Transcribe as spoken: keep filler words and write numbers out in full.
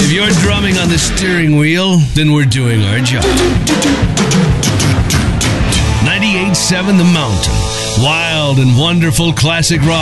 If you're drumming on the steering wheel, then we're doing our job. ninety-eight point seven The Mountain. Wild and wonderful classic rock.